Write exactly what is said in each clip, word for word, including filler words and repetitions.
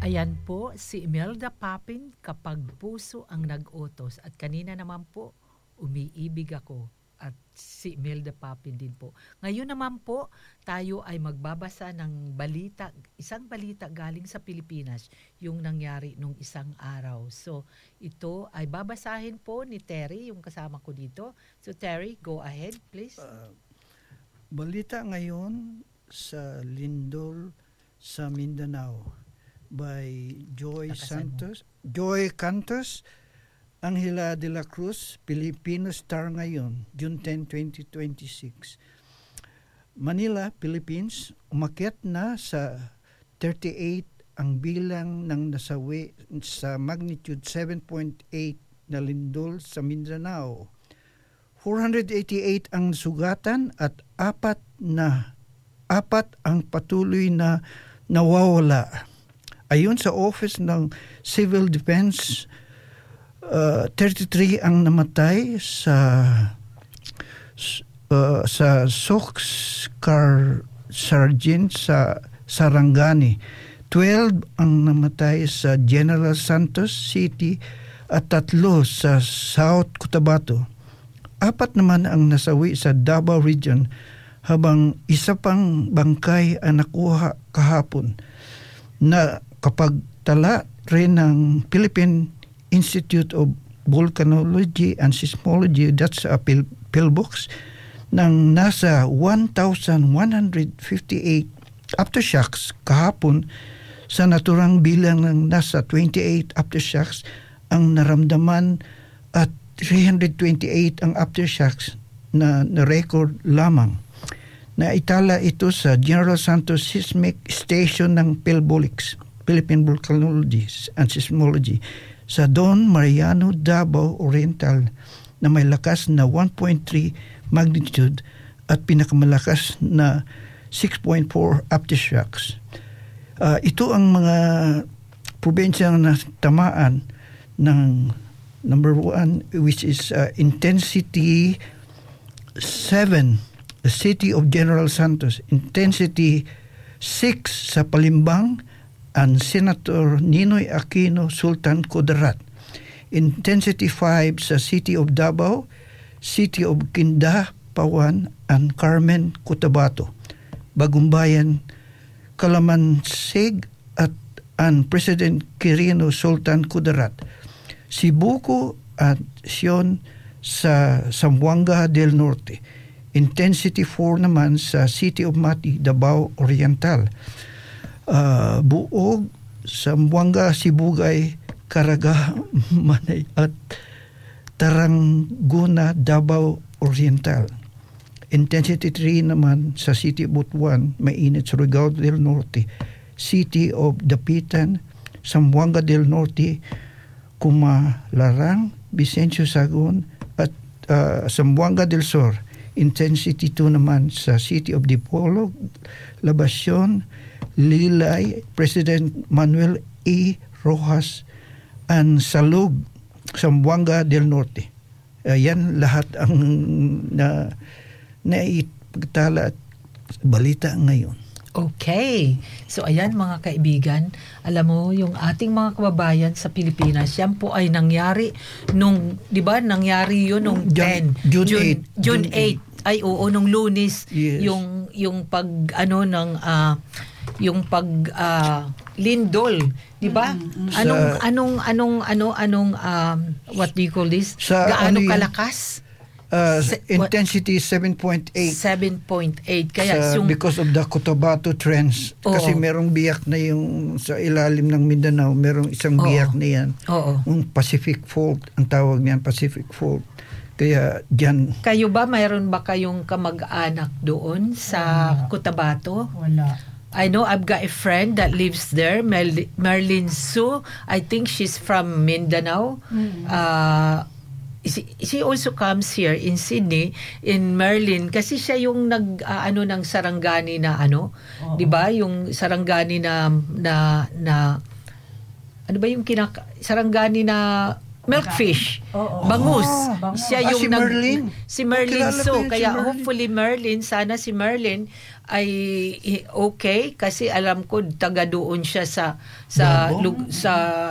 Ayan po, si Imelda Papin, kapag puso ang nag-utos. At kanina naman po, umiibig ako. At si Imelda Papin din po. Ngayon naman po, tayo ay magbabasa ng balita, isang balita galing sa Pilipinas, yung nangyari nung isang araw. So, ito ay babasahin po ni Terry, yung kasama ko dito. So, Terry, go ahead, please. Uh, balita ngayon sa Lindol sa Mindanao by Joy Nakasan Santos, mo. Joy Cantos, Angela de la Cruz, Filipino Star ngayon, June tenth, twenty twenty-six. Manila, Philippines, umakyat na sa thirty-eight ang bilang ng nasawi sa magnitude seven point eight na lindol sa Mindanao. four hundred eighty-eight ang sugatan at apat na apat ang patuloy na nawawala. Ayon sa Office ng Civil Defense, uh, thirty-three ang namatay sa uh, sa Soxcar Sargent sa Sarangani. twelve ang namatay sa General Santos City at tatlo sa South Cotabato. Apat naman ang nasawi sa Davao Region habang isa pang bangkay ang nakuha kahapon na kapag tala rin ng Philippine Institute of Volcanology and Seismology, that's a Pil- Philbox, ng nasa one thousand one hundred fifty-eight aftershocks kahapon sa naturang bilang ng nasa twenty-eight aftershocks ang naramdaman at three hundred twenty-eight ang aftershocks na na-record lamang. Naitala ito sa General Santos Seismic Station ng Philbolix, Philippine Volcanology and Seismology, sa Don Mariano, Davao Oriental na may lakas na one point three magnitude at pinakamalakas na six point four aftershocks. Uh, ito ang mga probensya na tamaan ng number one, which is uh, intensity seven, the city of General Santos, intensity six sa Palimbang and Senator Ninoy Aquino Sultan Kudarat, intensity five sa city of Davao, city of Kinda, Pawan and Carmen, Cotabato, Bagumbayan, Calamansig at and President Quirino Sultan Kudarat, Sibuco at Sion sa Zamboanga del Norte, intensity four naman sa city of Mati, Davao Oriental, uh, Buog, Zamboanga, Sibugay, Caraga, Manay at Taranguna, Davao Oriental. Intensity three naman sa city of Butuan, mainit sa Surigao del Norte, city of Dapitan, Zamboanga del Norte, Kumalarang, Vicencio Sagon at uh, Zamboanga del Sur. Intensity two naman sa city of Dipolog, Labacion, Lilay, President Manuel E. Rojas and Salug, Zamboanga del Norte. Ayan lahat ang na naipagtala at balita ngayon. Okay. So ayan mga kaibigan, alam mo yung ating mga kababayan sa Pilipinas, yan po ay nangyari nung, di ba, nangyari yun nung June, ten, June June, eighth. June eighth. Ay oo, nung Lunes, yes. yung yung pag ano ng uh, yung pag uh, lindol, di ba? Mm-hmm. Anong sa, anong anong ano anong um, what do you call this? Sa, Gaano ano kalakas? Uh, Se- intensity seven point eight. seven point eight. Kaya sa, yung, because of the Cotabato trends. Oo. Kasi merong biyak na yung sa ilalim ng Mindanao, merong isang biyak Oo. na yan. Oo. Yung Pacific Fault, ang tawag niyan, Pacific Fault. Kaya dyan. Kayo ba, mayroon ba kayong kamag-anak doon sa Wala. Cotabato? Wala. I know I've got a friend that lives there, Mel- Merlin Su. I think she's from Mindanao. Mm-hmm. Uh, she, she also comes here in Sydney, in Merlin, kasi siya yung nag uh, ano ng Sarangani na ano, 'di ba? Yung Sarangani na na na ano ba yung kinaka Sarangani na milkfish. Oo. Bangus. Ah, bangus. Siya Ah, yung si nag- Merlin. si Merlin. Kilala ko So, yun, si kaya Merlin. hopefully Merlin, sana si Merlin ay i- okay kasi alam ko taga doon siya sa sa Davao? lug- sa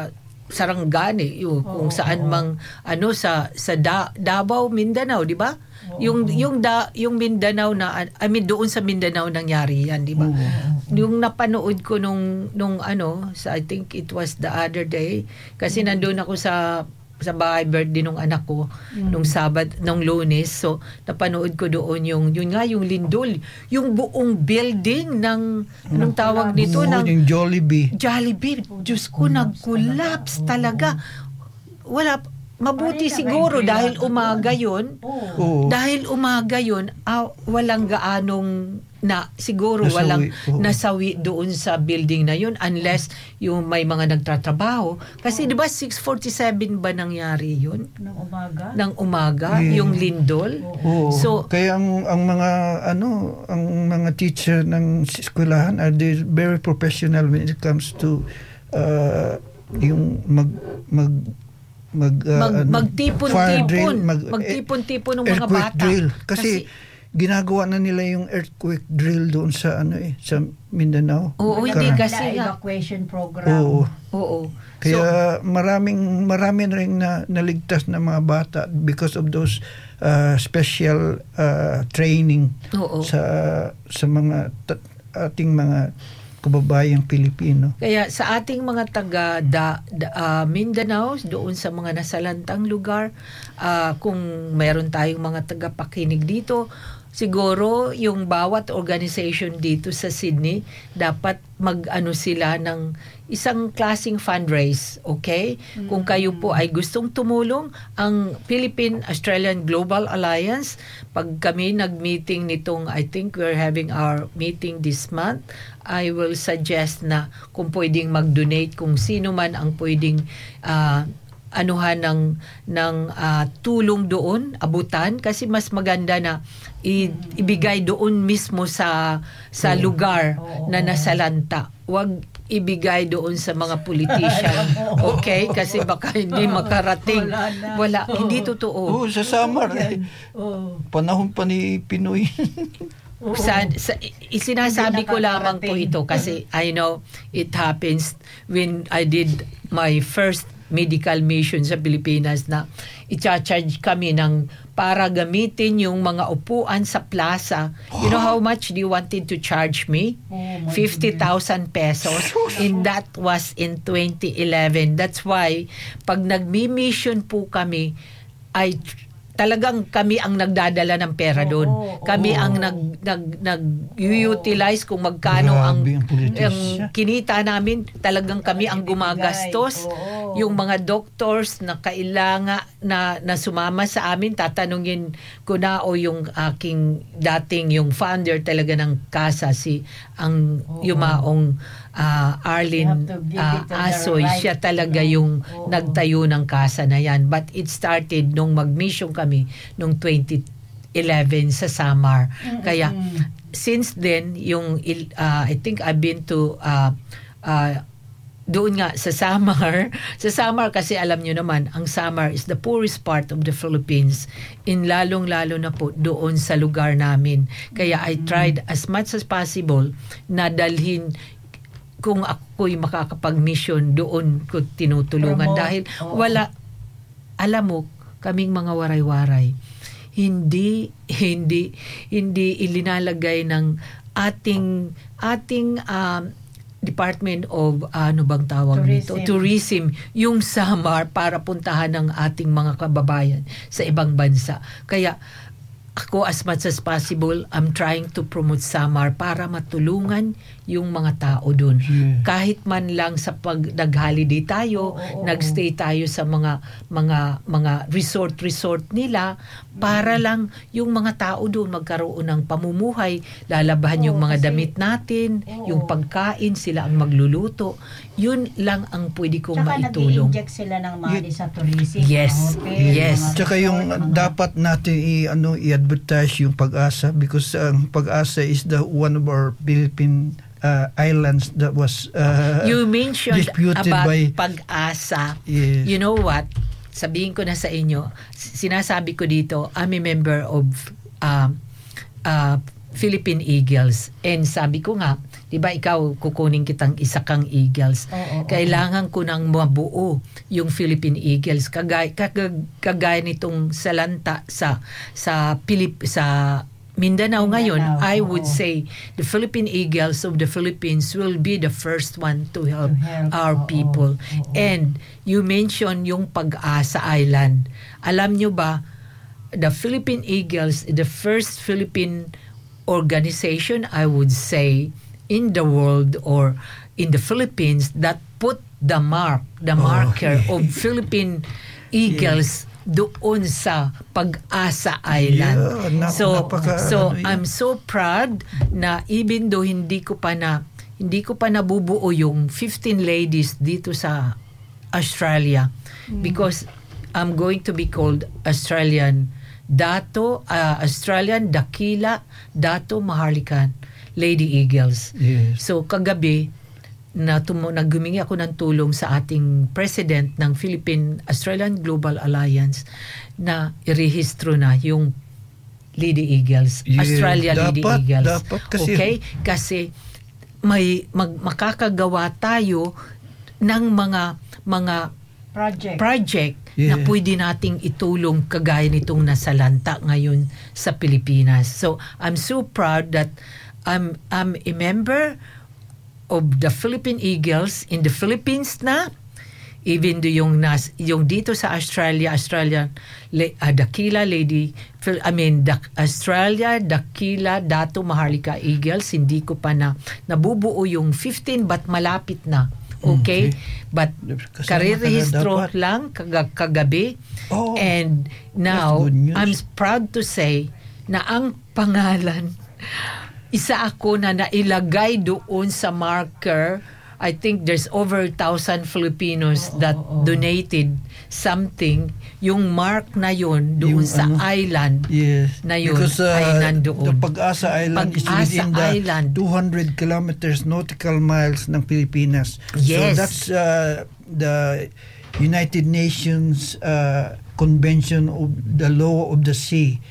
Sarangani, yung kung saan mang ano sa sa da, Davao, Mindanao, di ba? Yung yung da, yung Mindanao na I mean doon sa Mindanao nangyari yan, di ba? Yung napanood ko nung nung ano, sa, I think it was the other day kasi nandoon ako sa sa bahay birthday nung anak ko nung Sabat nung Lunes, so napanood ko doon yung yun nga yung lindol, yung buong building ng anong tawag nito Oo, ng yung Jollibee. Jollibee. Diyos ko, nag-collapse talaga. Wala, mabuti Parang siguro naka-entryway dahil lang umaga yun. Oo. Dahil umaga yun, ah, walang gaanong na siguro Nasawi, walang oo. nasawi doon sa building na yun unless yung may mga nagtatrabaho. Kasi di ba six forty-seven ba nangyari yun? Ng umaga? Ng umaga, Yeah. yung lindol. Oo. So, Kaya ang ang mga ano ang mga teacher ng eskwelahan are they very professional when it comes to uh, yung mag mag mag, uh, mag, ano, fire drill, magtipon-tipon. mag- magtipon-tipon ng mga earthquake bata. drill. Kasi, ginagawa na nila yung earthquake drill doon sa ano eh sa Mindanao. Oo, Ka- hindi kasi nga. evacuation program. Oo. Oo. Kaya maraming marami na rin na naligtas na mga bata because of those uh, special uh, training Oo. sa sa mga ta- ating mga kababayang Pilipino. Kaya sa ating mga taga da, da, ah, Mindanao, doon sa mga nasalantang lugar, ah, kung meron tayong mga tagapakinig dito, siguro yung bawat organization dito sa Sydney dapat mag-ano sila ng isang klaseng fundraise, okay? Kung kayo po ay gustong tumulong, ang Philippine-Australian Global Alliance, pag kami nag-meeting nitong, I think we're having our meeting this month, I will suggest na kung pwedeng mag-donate, kung sino man ang pwedeng ah, anuhan ng ng ah, tulong doon, abutan, kasi mas maganda na i- ibigay doon mismo sa sa lugar na nasalanta. Huwag ibigay doon sa mga politician. Okay? Kasi baka hindi makarating. Wala na. Wala. Hindi totoo. Oo, sa summer eh. Oo. Panahon pa ni Pinoy. Sa, sa, isinasabi Hindi ko lamang po nakakarating. ito kasi I know it happens when I did my first medical mission sa Pilipinas na i-charge kami ng para gamitin yung mga upuan sa plaza. You know how much they wanted to charge me? Oh, my fifty thousand pesos. And that was in twenty eleven. That's why pag nagmi-mission po kami ay talagang kami ang nagdadala ng pera doon. Oo, Kami oo. ang nag nag nag-utilize kung magkano ang, Grabe ang politisya. ang kinita namin, talagang kami ang gumagastos. Oo. Yung mga doctors na kailangan na, na sumama sa amin, tatanungin ko na o yung aking dating yung founder talaga ng kasa, si ang Oo. yumaong ah, You have Arlene to give ah, it to the Asoy, right, siya talaga you know. yung Oo. nagtayo ng kasa na yan. But it started nung mag-mission kami nung twenty eleven sa Samar. Kaya since then, yung il- ah, I think I've been to ah, ah, doon nga sa Samar. Sa Samar kasi alam nyo naman, ang Samar is the poorest part of the Philippines. In lalong-lalo na po doon sa lugar namin. Kaya I tried as much as possible na dalhin kung ako'y makakapag-mission doon ko tinutulungan. Promote. Dahil Oo. wala, alam mo, kaming mga waray-waray, hindi, hindi, hindi ilinalagay ng ating, ating um, Department of ano bang tawag nito? Tourism. Tourism, yung Samar para puntahan ng ating mga kababayan sa ibang bansa. Kaya ako as much as possible, I'm trying to promote Samar para matulungan yung mga tao doon. Yeah. Kahit man lang sa pag nag-holiday tayo, Oo, oo, oo. nagstay tayo sa mga mga mga resort resort nila para lang yung mga tao doon magkaroon ng pamumuhay, lalabahan yung Oo, mga kasi- damit natin, Oo. yung pagkain, sila ang magluluto. Yun lang ang pwede kong Tsaka maitulong. nag-i-inject sila ng money sa tourism. Yes. mga hotel, Yes. mga Tsaka yung resort, mga- dapat natin i ano i-advertise yung Pag-asa because ang Pag-asa is the one of our Philippine uh, islands that was uh, You mentioned disputed about by pag-asa. yes. You know what? sabihin ko na sa inyo, sinasabi ko dito, I'm a member of um, uh, Philippine Eagles. And sabi ko nga, di ba ikaw kukunin kitang isa kang Eagles. Oo, oo, Kailangan ko nang mabuo yung Philippine Eagles. Kagaya, kagaya, kagaya nitong salanta sa sa Pilip sa Mindanao, Mindanao, ngayon, I oo. would say the Philippine Eagles of the Philippines will be the first one to help, To help, our oo, people. oo. And you mentioned yung Pag-asa Island. Alam nyo ba, the Philippine Eagles, the first Philippine organization, I would say, in the world or in the Philippines that put the mark, the Oh, marker yeah. of Philippine Eagles doon sa Pag-asa Island. Yeah, na- so napaka- so ano yan. I'm so proud na even though hindi ko pa na hindi ko pa nabubuo yung fifteen ladies dito sa Australia because I'm going to be called Australian Dato uh, Australian Dakila Dato Maharlikan Lady Eagles. Yes. So kagabi na tumu- naghumingi ako ng tulong sa ating president ng Philippine Australian Global Alliance na irehistro na yung Lady Eagles, Yes, Australia Lady dapat- Eagles. dapat kasi- okay? Kasi may mag, makakagawa tayo ng mga mga Project. project na Yeah. pwede nating itulong kagaya nitong nasalanta ngayon sa Pilipinas. So, I'm so proud that I'm I'm a member of the Philippine Eagles in the Philippines na, even do yung nas yung dito sa Australia, Australia le, uh, Dakila Lady Phil- I mean Dak, Australia Dakila Dato Maharlika Eagles, hindi ko pa na nabubuo yung fifteen but malapit na. Okay? Okay. But Kasama karirehistro ka na dapat. lang kag- kagabi. Oh, And now, that's good news. I'm proud to say na ang pangalan, isa ako na nailagay doon sa marker. I think there's over a thousand Filipinos Oo, that oo. donated something. Yung mark na yun doon Yung sa ano? island. Yes. Na yun Because uh, ay nandoon. the Pag-asa Island is Pag-asa within the Island. two hundred kilometers nautical miles ng Pilipinas. Yes. So that's uh, the United Nations uh, Convention of the Law of the Sea.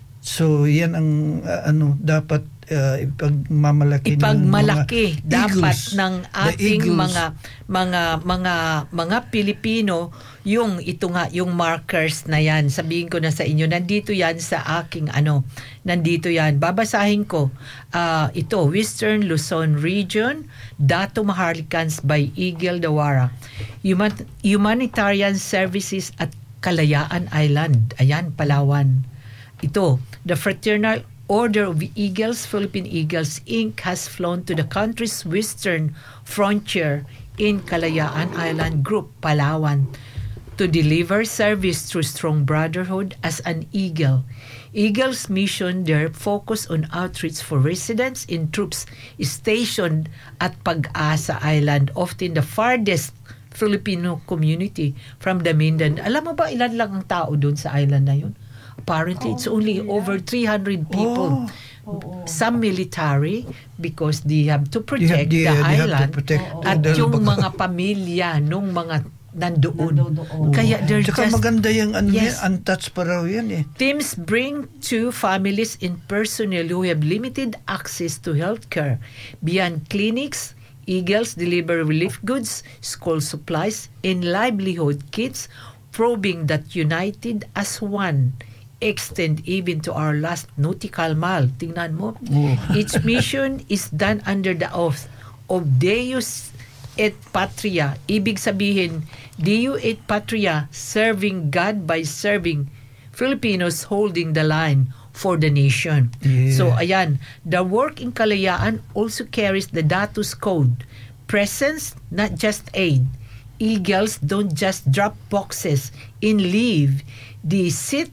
So yan ang uh, ano dapat uh, ipagmamalaki Ipagmalaki ng mga dapat eagles, ng the ating eagles. mga mga mga mga Pilipino yung ito nga yung markers na yan. Sabihin ko na sa inyo, nandito yan sa aking ano, nandito yan. Babasahin ko. Ah, ito, Western Luzon Region, Dato Maharlikans by Eagle Dawara. Human- Humanitarian Services at Kalayaan Island. Ayan, Palawan. Ito, the Fraternal Order of Eagles, Philippine Eagles, Incorporated has flown to the country's western frontier in Kalayaan Island Group, Palawan, to deliver service through strong brotherhood as an Eagle. Eagle's mission there focus on outreach for residents and troops stationed at Pag-asa Island, often the farthest Filipino community from the Mindanao. Alam mo ba ilan lang ang tao doon sa island na yun? Apparently, it's only over three hundred people. Oo. Some military because they have to protect They have- the they- they have to island protect Oo. at dahil yung baka- mga pamilya nung mga nandoon. Nandoon. Kaya they're Tsaka just maganda yung ano Yes. yan, untouched pa raw yan eh. Teams bring to families and personnel who have limited access to healthcare. Beyond clinics, Eagles deliver relief goods, school supplies, and livelihood kits, proving that united as one, extend even to our last nautical mile. Tingnan mo. Oh. Each mission is done under the oath of Deus et Patria. Ibig sabihin, Deo et Patria, serving God by serving Filipinos, holding the line for the nation. Yeah. So, ayan, the work in Kalayaan also carries the Datus Code. Presence, not just aid. Eagles don't just drop boxes in leave. They sit,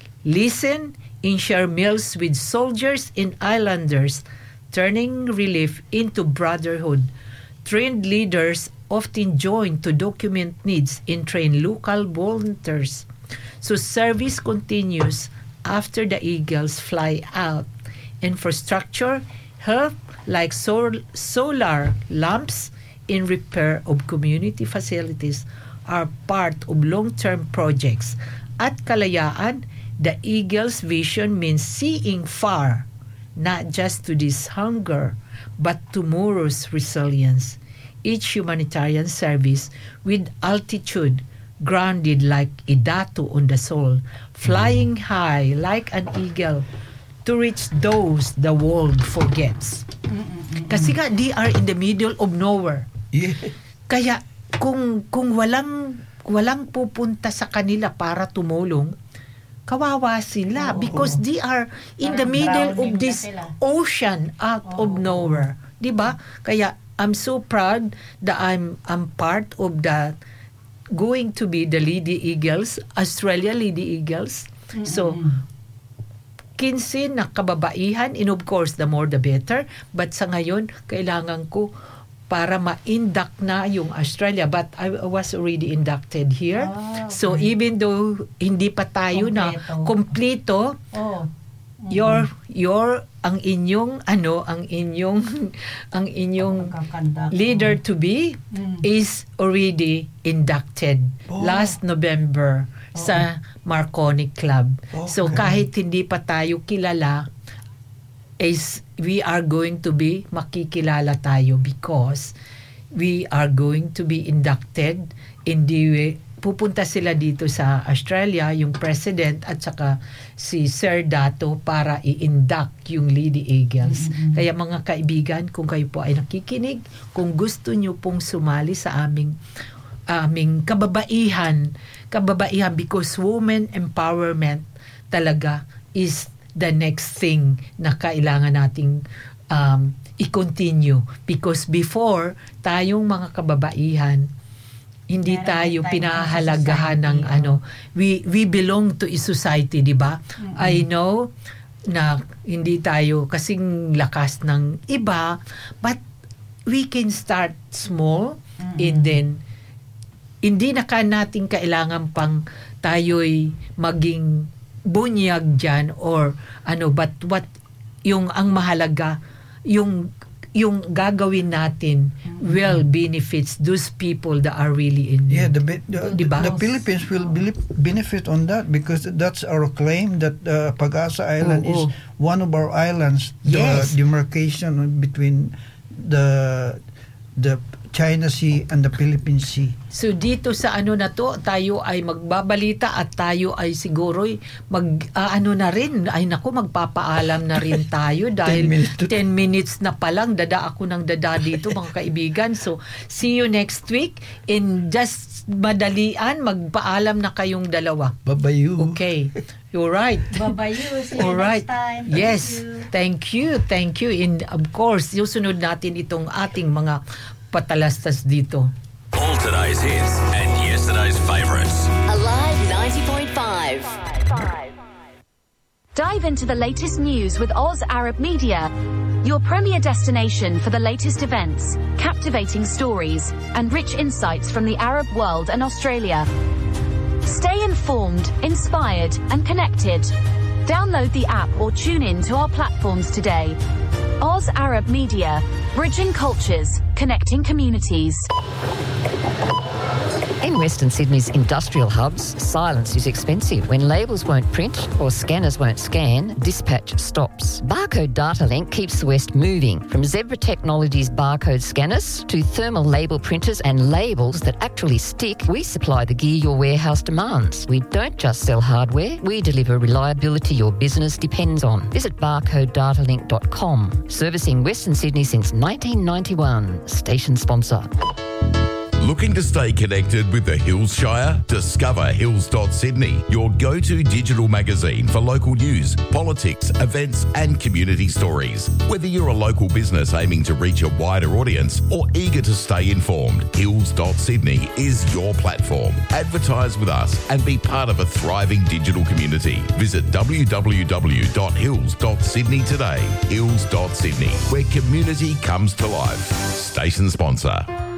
listen, and share meals with soldiers and islanders, turning relief into brotherhood. Trained leaders often join to document needs and train local volunteers. So service continues after the Eagles fly out. Infrastructure, help like sol- solar lamps in repair of community facilities are part of long-term projects. At kalayaan, the Eagle's vision means seeing far, not just to this hunger, but tomorrow's resilience. Each humanitarian service with altitude, grounded like a datu on the soul, flying high like an eagle to reach those the world forgets. Kasi nga, they are in the middle of nowhere. Yeah. Kaya kung kung walang walang pupunta sa kanila para tumulong, kawawa sila Oo. because they are in the Parang middle drowning of na this sila. ocean out of Oo. nowhere. 'Di ba? Kaya I'm so proud that I'm I'm part of the going to be the Lady Eagles, Australia Lady Eagles. So fifteen na kababaihan, and of course the more the better, but sa ngayon kailangan ko para ma-induct na yung Australia, but I was already inducted here. Ah, okay. So even though hindi pa tayo na kompleto, Oh. your your ang inyong ano ang inyong ang inyong Pagkakanda ko. leader to be Mm. is already inducted Oh. last November sa Marconi Club. So Okay. kahit hindi pa tayo kilala, is we are going to be makikilala tayo because we are going to be inducted in the pupunta sila dito sa Australia, yung president at saka si Sir Dato para i-induct yung Lady Eagles. Mm-hmm. Kaya mga kaibigan, kung kayo po ay nakikinig, kung gusto nyo pong sumali sa aming aming kababaihan, kababaihan because women empowerment talaga is the next thing na kailangan nating um, i-continue. Because before, tayong mga kababaihan, hindi Meron tayo tayo pinahalagahan sa ng society, ano, we we belong to a society, di ba? Mm-mm. I know na hindi tayo kasing lakas ng iba, but we can start small Mm-mm. and then hindi na ka natin kailangan pang tayo'y maging bunyag dyan or ano, but what yung ang mahalaga yung yung gagawin natin will benefits those people that are really in Yeah, need. the, be- the, Diba? the Philippines will beli- benefit on that because that's our claim that uh, Pag-asa Island Oo. is one of our islands. The Yes. demarcation between the the China Sea and the Philippine Sea. So dito sa ano na to, tayo ay magbabalita at tayo ay siguro mag ah, ano na rin, ay naku magpapaalam na rin tayo dahil ten minutes to- ten minutes na pa lang dada ako ng dada dito mga kaibigan. So see you next week in just madalian magpaalam na kayong dalawa. Babayu. Okay. You're right. Bye-bye you. See you All right. next time. Thank Yes. you. Thank you. Thank you. And of course, susunod natin itong ating mga patalastas dito. All today's hits and yesterday's favourites. Alive ninety point five. Dive into the latest news with Oz Arab Media, your premier destination for the latest events, captivating stories, and rich insights from the Arab world and Australia. Stay informed, inspired, and connected. Download the app or tune in to our platforms today. Oz Arab Media, bridging cultures, connecting communities. In Western Sydney's industrial hubs, silence is expensive. When labels won't print or scanners won't scan, dispatch stops. Barcode Data Link keeps the West moving. From Zebra Technologies barcode scanners to thermal label printers and labels that actually stick, we supply the gear your warehouse demands. We don't just sell hardware, we deliver reliability your business depends on. Visit barcode data link dot com. Servicing Western Sydney since nineteen ninety-one. Station sponsor. Looking to stay connected with the Hills Shire? Discover hills dot sydney, your go-to digital magazine for local news, politics, events and community stories. Whether you're a local business aiming to reach a wider audience or eager to stay informed, hills dot sydney is your platform. Advertise with us and be part of a thriving digital community. Visit w w w dot hills dot sydney today. hills dot sydney, where community comes to life. Station sponsor.